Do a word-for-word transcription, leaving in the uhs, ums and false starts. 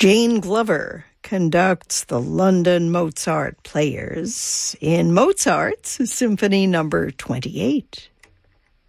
Jane Glover conducts the London Mozart Players in Mozart's Symphony Number twenty-eight.